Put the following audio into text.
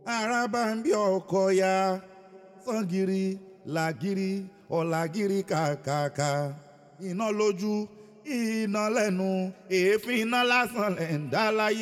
Arábàmbí ọkọ̀ ya sangiri làgiri ọ̀làgiri kàkàkà iná lójú iná lẹ́nu èéfín iná lásán lẹ̀ ń dá láyé.